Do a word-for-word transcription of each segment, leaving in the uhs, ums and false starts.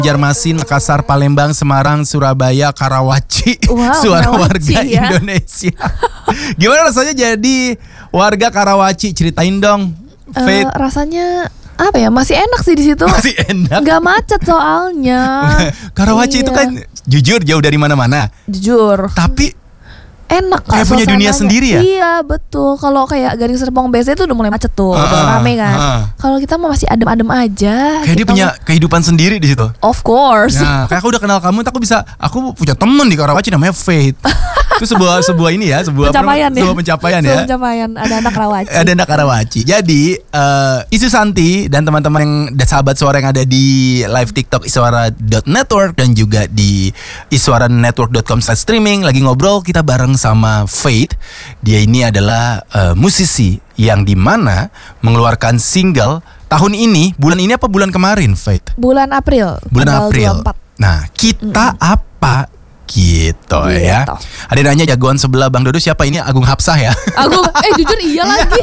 Banjarmasin, Makassar, Palembang, Semarang, Surabaya, Karawaci. Wow, Suara Karawaci, warga ya. Indonesia. Gimana rasanya jadi warga Karawaci? Ceritain dong, Faith. Uh, rasanya apa ya? Masih enak sih di situ. Masih enak. Gak macet soalnya. Karawaci Iya. itu kan jujur jauh dari mana-mana. Jujur. Tapi enak kayak punya dunia sendiri ya? Iya betul. Kalau kayak Gading Serpong biasa itu udah mulai macet tuh, uh, udah rame kan. uh. Kalau kita mah masih adem-adem aja. Kayak dia Kita punya mah- kehidupan sendiri di situ. Of course. Nah, kayak aku udah kenal kamu, aku bisa, aku punya temen di Karawaci namanya Faith. Itu sebuah sebuah ini ya, sebuah Pencapaian apa, ya. sebuah pencapaian ya. Sebuah pencapaian. Ada anak Karawaci. Ada anak Karawaci. Jadi uh, Isu Santi dan teman-teman yang dan sahabat suara yang ada di live TikTok iswara dot network dan juga di iswara network dot com slash streaming lagi ngobrol kita bareng sama Faith. Dia ini adalah uh, musisi yang dimana mengeluarkan single tahun ini, bulan ini apa bulan kemarin, Faith? Bulan April. Bulan tanggal April. dua puluh empat. Nah, kita Mm-mm. apa? Gitu ya. Gitu. Ada yang nanya jagoan sebelah Bang Dodo siapa? Ini Agung Hapsah ya. Aku eh jujur iya lagi.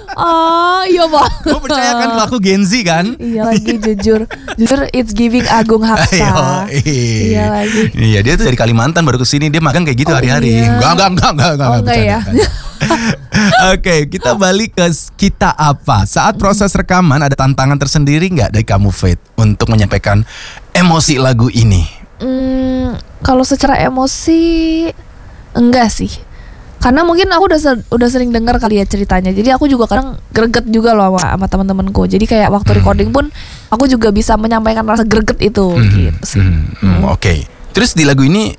Oh iya bang. Gue percaya kan kalau aku Gen Z kan? Iya lagi jujur. Jujur it's giving Agung Hapsah. Iya lagi. Iya, dia tuh dari Kalimantan baru kesini. Dia magang kayak gitu Oh, hari-hari. iya. Enggak, enggak, enggak, enggak, enggak, Oh, enggak, enggak bercanda, ya? bercanda. Oke, kita balik ke kita apa. Saat proses rekaman ada tantangan tersendiri nggak dari kamu, Faith, untuk menyampaikan emosi lagu ini? Hmm, kalau secara emosi enggak sih. Karena mungkin aku udah se- udah sering dengar kali ya ceritanya. Jadi aku juga kadang greget juga loh sama, sama teman-temanku. Jadi kayak waktu Hmm. recording pun aku juga bisa menyampaikan rasa greget itu Hmm, gitu sih. hmm, hmm, Oke. Terus di lagu ini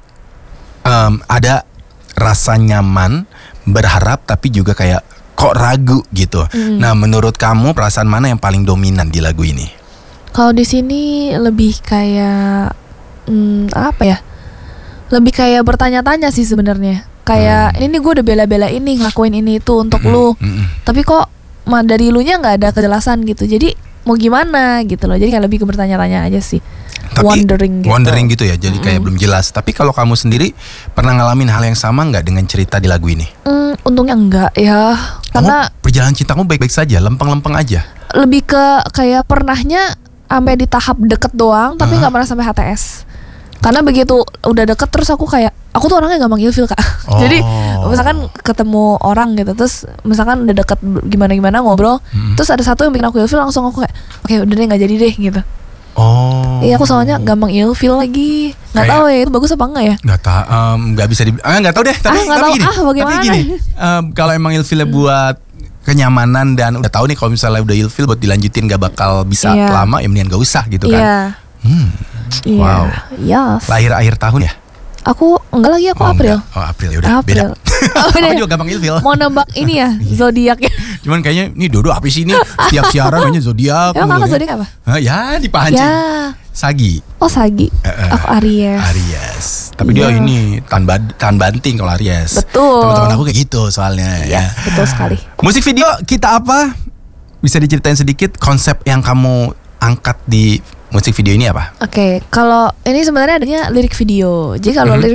em, ada rasa nyaman, berharap tapi juga kayak kok ragu gitu. Hmm. Nah, menurut kamu perasaan mana yang paling dominan di lagu ini? Kalau di sini lebih kayak hmm, apa ya? Lebih kayak bertanya-tanya sih sebenarnya. Kayak Hmm. ini gue udah bela-bela ini ngelakuin ini itu untuk Hmm, lu. hmm, Tapi kok ma- dari lu nya nggak ada kejelasan gitu. Jadi mau gimana gitu loh. Jadi kayak lebih ke bertanya-tanya aja sih. Tapi wondering gitu. wondering gitu ya. Jadi kayak belum jelas. Tapi kalau kamu sendiri pernah ngalamin hal yang sama nggak dengan cerita di lagu ini? Hmm, untungnya enggak ya. Karena Kamu perjalanan cintamu baik-baik saja, lempeng-lempeng aja. lebih ke kayak pernahnya sampai di tahap deket doang, tapi nggak Aha. pernah sampai H T S. Karena begitu udah deket terus aku kayak aku tuh orangnya gampang ilfil kak. Oh. Jadi misalkan ketemu orang gitu, terus misalkan udah deket gimana-gimana ngobrol, Hmm. terus ada satu yang bikin aku ilfil, langsung aku kayak oke udah deh nggak jadi deh gitu. Oh. Iya aku soalnya gampang ilfil lagi. Nggak Kayak- tahu ya itu bagus apa enggak ya? Nggak tahu, em, nggak bisa di, ah nggak tahu deh. Tapi, Ah, nggak tapi tahu. gini, Ah, bagaimana? tapi gini, em, kalau emang ilfilnya buat kenyamanan dan udah tahu nih kalau misalnya udah ilfil buat dilanjutin nggak bakal bisa Iya. lama, ya mendingan gak usah gitu kan. Iya. Hmm. Iya. Wow. Yes. Lahir akhir tahun ya? Aku enggak lagi aku Oh, April. enggak. Oh April ya udah beda. April. Oh, Aku beda. juga gampang ilfil. Mau nebak ini ya zodiaknya. Cuman kayaknya nih Dodo apa sih ini setiap siaran kayaknya zodiak. Emang kakak mulu. zodiak apa? Hah, ya dipancing. Ya. Sagi. Oh Sagi. Eh, eh. Aku Aries. Aries. Tapi dia Iya. ini tahan, bad, tahan banting kalau Aries. Betul. Teman-teman aku kayak gitu soalnya ya. Yes, betul sekali. Musik video kita apa? Bisa diceritain sedikit konsep yang kamu angkat di musik video ini apa? Oke, kalau ini sebenarnya adanya lirik video. Jadi kalau Mhm. lirik